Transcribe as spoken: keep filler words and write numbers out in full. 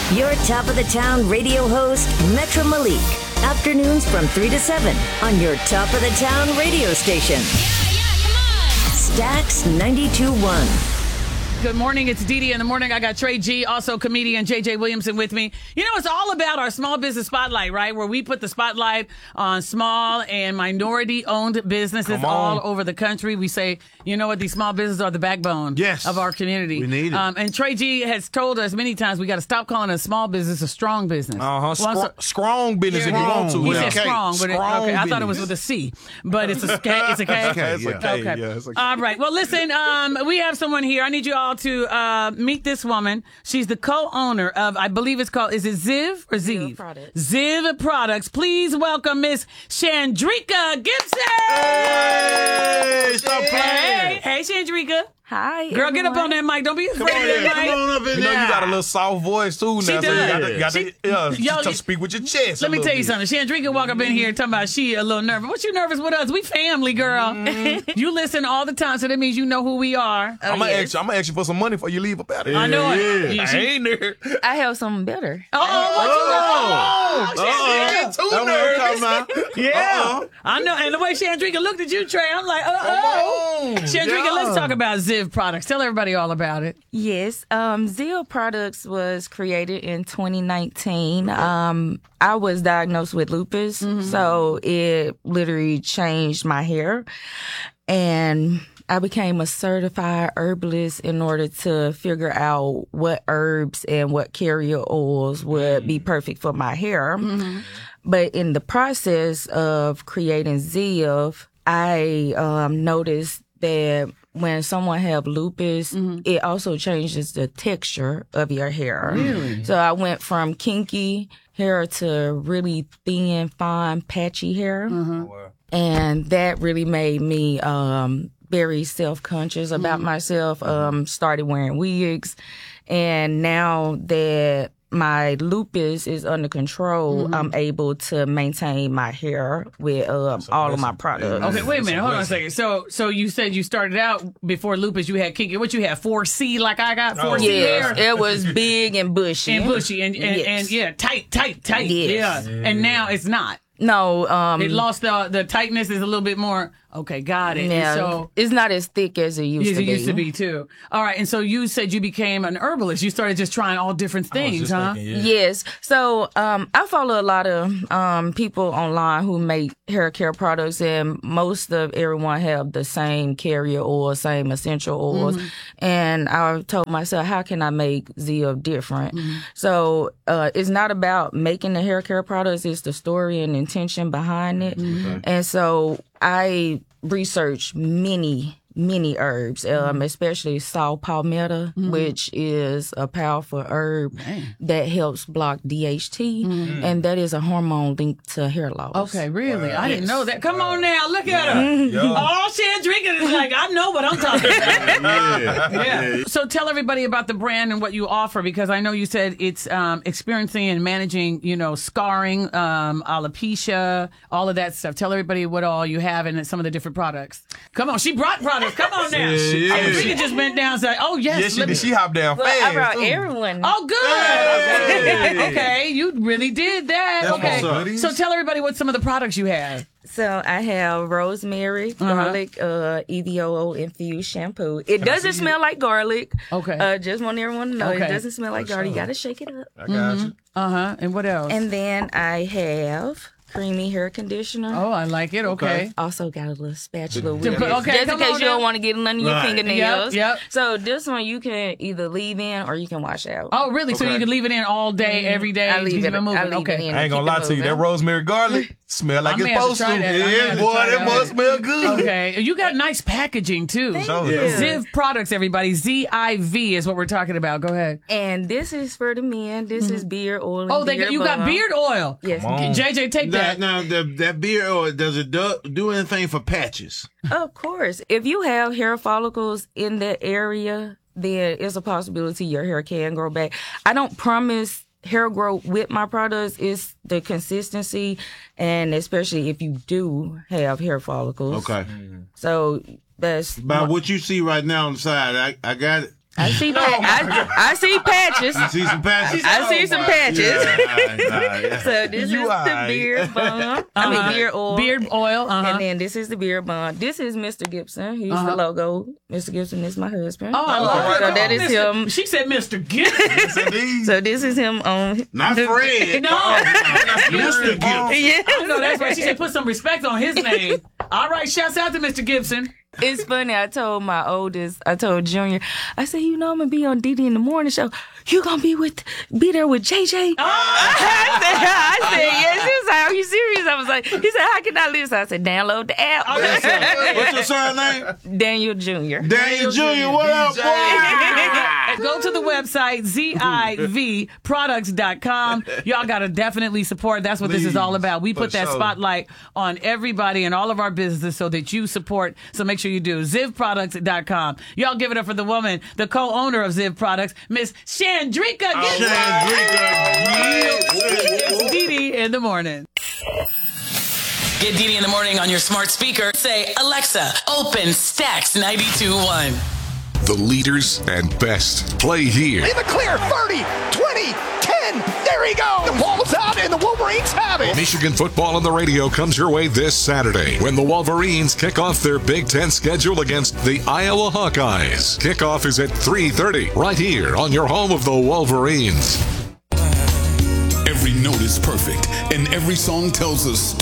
Your top of the town radio host, Metro Malik. Afternoons from three to seven on your top of the town radio station. Yeah, yeah, come on. Stax ninety-two point one. Good morning. It's Dee Dee in the morning. I got Trey G, also comedian J J Williamson with me. You know, it's all about our small business spotlight, right? Where we put the spotlight on small and minority-owned businesses all over the country. We say, you know what? These small businesses are the backbone yes. of our community. We need it. Um, and Trey G has told us many times we got to stop calling a small business a strong business. Uh-huh. Scr- Well, so- strong business if you Strong. want to. He with said a K. strong, but it, Strong okay, I thought it was business. with a C, but it's a K. It's a K. Okay, It's a yeah. K, Okay. yeah, it's a K. All right. Well, listen, um, we have someone here. I need you all to uh, meet this woman. She's the co-owner of, I believe it's called, is it Ziv or Ziv? Ziv Products. Ziv Products. Please welcome Miss Chandrika Gibson. Hey, stop Hey, playing. hey, Chandrika. Hi, Girl, get up everyone. on that mic. Don't be afraid Come on, of in. that Come mic. on up in You know, there. you got a little soft voice too now, She so you does. got to, you got She- to, yeah, Yo, to you- speak with your chest. Let a me tell little you bit. something. Chandrika walk up in here talking about she a little nervous. What you nervous with us? We family, girl. You listen all the time, so that means you know who we are. I'm gonna yes. ask you. I'm gonna ask you for some money before you leave up out of here. I know it. Yeah. You- I she- ain't there. I have something better. Oh, what you know? Oh, Chandrika. Too That's what I'm nervous. talking about. Yeah. Uh-uh. I know. And the way Chandrika looked at you, Trey, I'm like, uh oh. on. Chandrika, Yeah. let's talk about Ziv Products. Tell everybody all about it. Yes, um, Ziv Products was created in twenty nineteen. Um, I was diagnosed with lupus, so it literally changed my hair, and I became a certified herbalist in order to figure out what herbs and what carrier oils would be perfect for my hair. But in the process of creating Ziv, I um, noticed that when someone have lupus, it also changes the texture of your hair. Really? So I went from kinky hair to really thin, fine, patchy hair. And that really made me um, very self-conscious about myself, um, started wearing wigs. And now that my lupus is under control, I'm able to maintain my hair with um, all of my products. Okay, wait a minute. Hold on a second. So, so you said you started out before lupus. You had kinky. What you had? four C, like I got four C Yes, hair. it was big and bushy. And bushy and and, Yes. and yeah, tight, tight, tight. Yes. Yeah. And now it's not. No, um, It lost the the tightness. Is a little bit more. Okay, got it. And yeah, so it's not as thick as it used Yes, to it be. used to be too. All right, and so you said you became an herbalist. You started just trying all different things, huh? Yes. So um, I follow a lot of um, people online who make hair care products, and most of everyone have the same carrier oil, same essential oils. And I told myself, how can I make Ziv different? So uh, it's not about making the hair care products; it's the story and intention behind it. And so I researched many, many herbs, um, especially saw palmetto, which is a powerful herb that helps block D H T, and that is a hormone linked to hair loss. Okay, really? I didn't know that. Come on now, look at her. All she had drinking is like, I know what I'm talking about. Yeah. So tell everybody about the brand and what you offer, because I know you said it's um, experiencing and managing, you know, scarring, um, alopecia, all of that stuff. Tell everybody what all you have and some of the different products. Come on, she brought products. Come on now. Yeah. I mean, she just bent down and said, oh, yes. Yes, she let did. me- She hopped down Well, fast. I brought too. everyone. Oh, good. Okay. Okay, you really did that. That's okay. what's up. So tell everybody what some of the products you have. So I have rosemary, garlic, uh, E V O O infused shampoo. It doesn't smell like garlic. Okay. Uh, just want everyone to know Okay. it doesn't smell like garlic. You gotta shake it up. I got you. Uh huh. And what else? And then I have creamy hair conditioner. oh, I like it. Okay. Also got a little spatula with To it. put- okay, just in come case on you don't now. want to get it under your Right. fingernails. Yep, yep. So this one you can either leave in or you can wash out. Oh, really? So you can leave it in all day, every day. I leave keep it, moving. I leave okay. it in. I ain't gonna Keep lie it to you. That moving. rosemary garlic smell like I may it's have to supposed to. try that. I may have Yeah, to boy, try that that. must smell good. Okay. You got nice packaging too. So, you. Ziv Products, everybody. Z I V is what we're talking about. Go ahead. And this is for the men. This is beard oil. And Oh, they beard you got balm. beard oil. Yes. Come on. J J, take that. Now, now the, that beard oil, does it do, do anything for patches? Of course. If you have hair follicles in that area, then it's a possibility your hair can grow back. I don't promise hair growth with my products. It's the consistency, and especially if you do have hair follicles. Okay. So that's By what you see right now on the side, I, I got it. I see. Pa- I, I see patches. You see some patches? I see some patches. Yeah, nah, yeah. So this You is all the right. beard balm. I mean Uh-huh. beard oil. Beard oil. Uh-huh. And then this is the beard balm. This is Mister Gibson. He's Uh-huh. the logo. Mister Gibson is my husband. Oh, I love All right, it. So that is Mister him. She said Mister Gibson. Yes, indeed. So this is him on. Not Fred. No. Mister Gibson. Yeah. No, that's right. She said put some respect on his name. All right, shouts out to Mister Gibson. It's funny. I told my oldest, I told Junior, I said, you know, I'm gonna be on Dee Dee in the morning show. You gonna be with, be there with J J? Oh. I said, I said, yes. He was like, are you serious? I was like, he said, how can I listen? I said, download the app. What's your son name? Daniel Junior Daniel Junior What up, boy? Go to the website, Z I V products dot com. Y'all got to definitely support. That's what this is all about. We put For that sure. spotlight on everybody and all of our businesses so that you support. So make sure you do. Ziv products dot com. Y'all give it up for the woman, the co-owner of Ziv Products, Miss Chandrika Gibson. It's Dee Dee in the morning. Get Dee Dee in the morning on your smart speaker. Say, Alexa, open Stax ninety-two point one. The leaders and best play here. In the clear, thirty, twenty, ten, there he goes! The ball's out and the Wolverines have it! Michigan football on the radio comes your way this Saturday when the Wolverines kick off their Big Ten schedule against the Iowa Hawkeyes. Kickoff is at three thirty, right here on your home of the Wolverines. Every note is perfect, and every song tells us